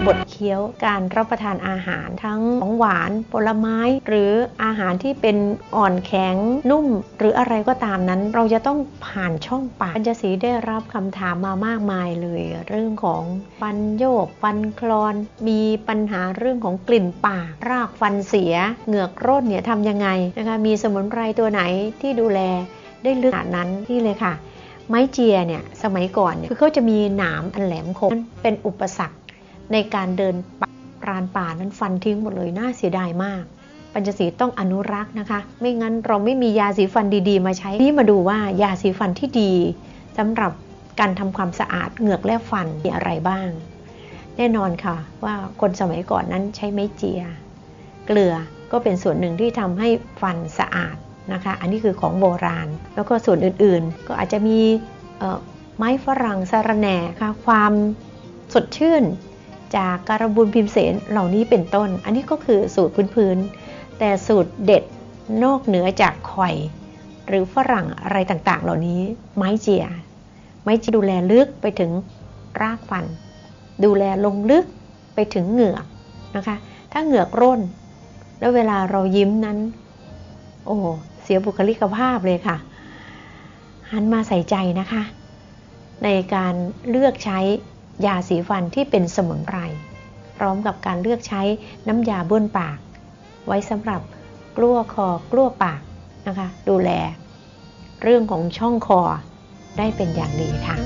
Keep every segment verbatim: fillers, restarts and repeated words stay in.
บดเคี้ยวการรับประทานอาหารทั้งของหวานผลไม้หรืออาหารที่เป็นอ่อนแข็งนุ่มหรืออะไรก็ตามนั้นเราจะต้องผ่านช่องปากปัญจศรีได้รับคำถามมามากมายเลยเรื่องของฟันโยกฟันคลอนมีปัญหาเรื่องของกลิ่นปากรากฟันเสียเหงือกร่นเนี่ยทำยังไงนะคะมีสมุนไพรตัวไหนที่ดูแลได้ลึกขนาดนั้นที่เลยค่ะไม้เจียเนี่ยสมัยก่อนเนี่ยคือเขาจะมีหนามอันแหลมคมเป็นอุปสรรคในการเดินป่าปราณป่านั้นฟันทิ้งหมดเลยน่าเสียดายมากปัญจศรีต้องอนุรักษ์นะคะไม่งั้นเราไม่มียาสีฟันดีๆมาใช้นี่มาดูว่ายาสีฟันที่ดีสำหรับการทำความสะอาดเหงือกและฟันมีอะไรบ้างแน่นอนค่ะว่าคนสมัยก่อนนั้นใช้ไม้เจียเกลือก็เป็นส่วนหนึ่งที่ทำให้ฟันสะอาดนะคะอันนี้คือของโบราณแล้วก็ส่วนอื่นๆก็อาจจะมีไม้ฝรั่งสะระแหน่ค่ะความสดชื่นจากการบูลพิมเสนเหล่านี้เป็นต้นอันนี้ก็คือสูตรพื้นๆแต่สูตรเด็ดนอกเหนือจากข่อยหรือฝรั่งอะไรต่างๆเหล่านี้ไม้เจียไม้เจียดูแลลึกไปถึงรากฟันดูแลลงลึกไปถึงเหงือกนะคะถ้าเหงือกร่นแล้วเวลาเรายิ้มนั้นโอ้เสียบุคลิกภาพเลยค่ะหันมาใส่ใจนะคะในการเลือกใช้ยาสีฟันที่เป็นสมุนไพรพร้อมกับการเลือกใช้น้ำยาบ้วนปากไว้สำหรับกลั้วคอกลั้วปากนะคะดูแลเรื่องของช่องคอได้เป็นอย่างดีค่ะ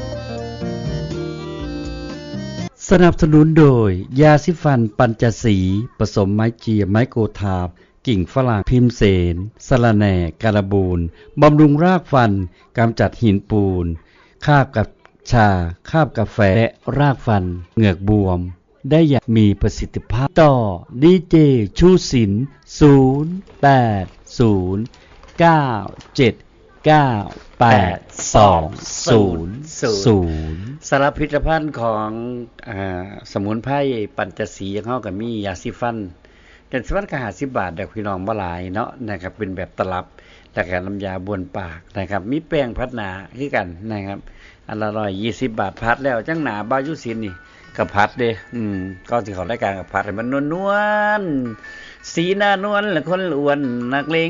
สนับสนุนโดยยาสีฟันปัญจศรีผสมไม้เจียไม้โกธาบกิ่งฝรั่งพิมเสนสะระแหน่การบูนบำรุงรากฟันกำจัดหินปูนคาบกับชาคาบกาแฟและรากฟันเหงือกบวมได้อย่างมีประสิทธิภาพต่อดีเจชูศิลป์ศูนย์ แปด ศูนย์ เก้า เจ็ด เก้า แปด สอง ศูนย์ ศูนย์สารพิษภัณฑ์ของอ่าสมุนไพรปัญจศรีอย่างเฮาก็มียาสีฟันยาสีฟันก็ห้าสิบบาทเด้อพี่น้องบ่หลายเนาะนะครับเป็นแบบตลับแล้วก็น้ำยาบ้วนปากนะครับมีแป้งพัดหนาคือกันนะครับอันละหนึ่งร้อยยี่สิบบาทพัดแล้วจังหนาบ่าวยุศินนี่ก็พัดเด้อืมก็สิเข้ารายการก็พัดให้มันนวลๆสีหน้านวลและคนอ้วนนักเลง